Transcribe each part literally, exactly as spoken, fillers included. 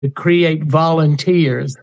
to create volunteers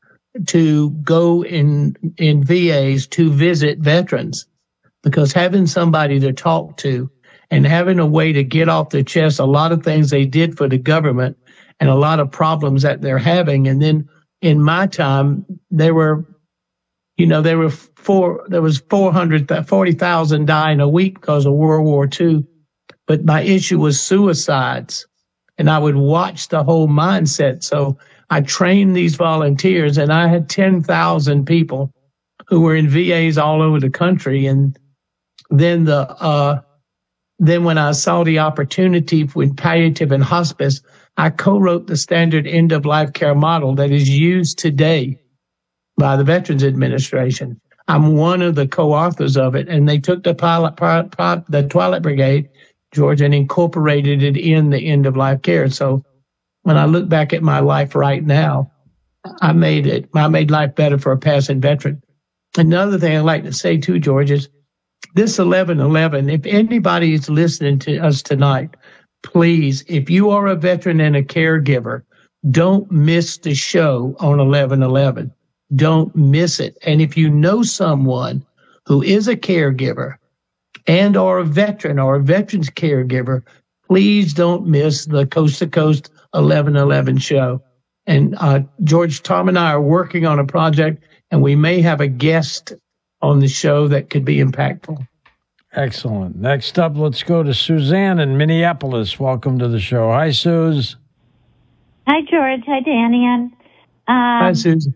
to go in in V As to visit veterans, because having somebody to talk to and having a way to get off their chest a lot of things they did for the government and a lot of problems that they're having. And then in my time, there were, you know, there were four, there was four hundred forty thousand dying a week because of World War Two. But my issue was suicides, and I would watch the whole mindset. So I trained these volunteers, and I had ten thousand people who were in V As all over the country. And then the, uh, then when I saw the opportunity with palliative and hospice, I co-wrote the standard end-of-life care model that is used today by the Veterans Administration. I'm one of the co-authors of it, and they took the pilot, pilot, pilot the Twilight Brigade, George, and incorporated it in the end-of-life care. So when I look back at my life right now, I made it. I made life better for a passing veteran. Another thing I'd like to say too, George, is this eleven eleven. If anybody is listening to us tonight, please, if you are a veteran and a caregiver, don't miss the show on eleven eleven. Don't miss it. And if you know someone who is a caregiver and or a veteran or a veteran's caregiver, please don't miss the Coast to Coast eleven eleven show. And uh, George, Tom and I are working on a project, and we may have a guest on the show that could be impactful. Excellent. Next up, let's go to Suzanne in Minneapolis. Welcome to the show. Hi, Suze. Hi, George. Hi, Danny. Um, Hi, Susan.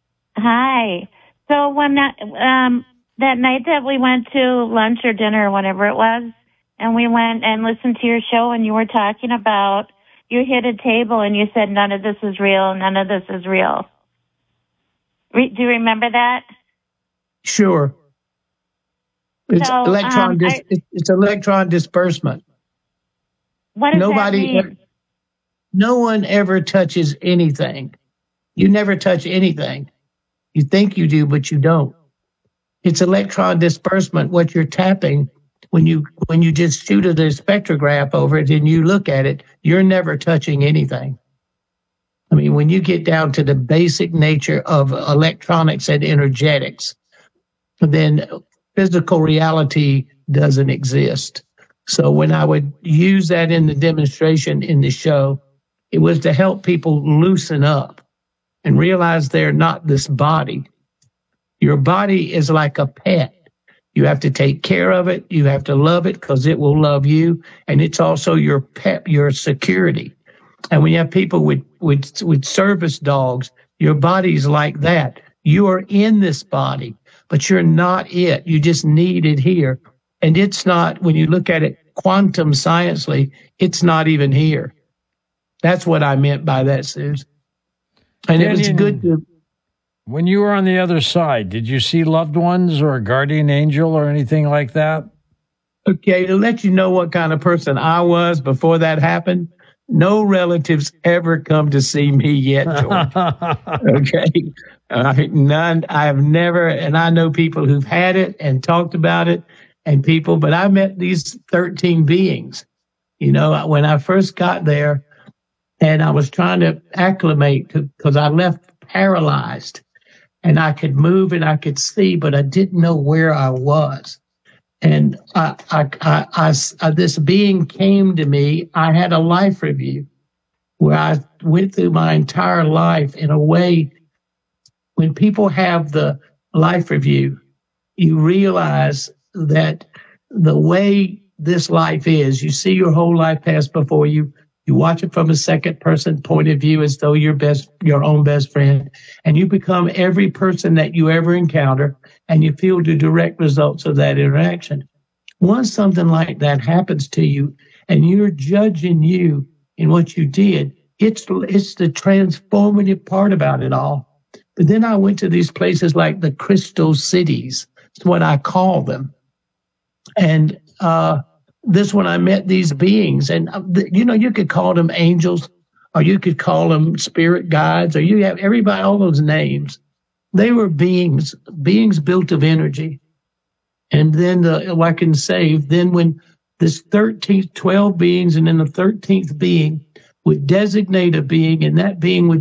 Hi. So when that, um, that night that we went to lunch or dinner or whatever it was, and we went and listened to your show, and you were talking about, you hit a table and you said, none of this is real, none of this is real. Re- do you remember that? Sure. It's so, electron. Um, dis- I, it's electron disbursement. What does Nobody, that mean? no one ever touches anything. You never touch anything. You think you do, but you don't. It's electron disbursement. What you're tapping when you when you just shoot a spectrograph over it and you look at it, you're never touching anything. I mean, when you get down to the basic nature of electronics and energetics, then physical reality doesn't exist. So when I would use that in the demonstration in the show, it was to help people loosen up and realize they're not this body. Your body is like a pet. You have to take care of it. You have to love it because it will love you. And it's also your pet, your security. And when you have people with, with, with service dogs, your body's like that. You are in this body, but you're not it. You just need it here. And it's not, when you look at it quantum sciencely, it's not even here. That's what I meant by that, Suze. And Danny, it was good to... When you were on the other side, did you see loved ones or a guardian angel or anything like that? Okay, to let you know what kind of person I was before that happened, no relatives ever come to see me yet, George. Okay? Uh, none. I've never, and I know people who've had it and talked about it, and people, but I met these thirteen beings. You know, when I first got there, and I was trying to acclimate because I left paralyzed, and I could move and I could see, but I didn't know where I was. And I, I, I, I, I, this being came to me. I had a life review where I went through my entire life in a way. When people have the life review, you realize that the way this life is, you see your whole life pass before you. You watch it from a second person point of view as though you're best, your own best friend, and you become every person that you ever encounter, and you feel the direct results of that interaction. Once something like that happens to you and you're judging you in what you did, it's, it's the transformative part about it all. But then I went to these places like the crystal cities. It's what I call them. And, uh, this when I met these beings, and you know, you could call them angels, or you could call them spirit guides, or you have everybody, all those names. They were beings, beings built of energy. And then the, I can say, then when this thirteenth, twelve beings, and then the thirteenth being would designate a being, and that being would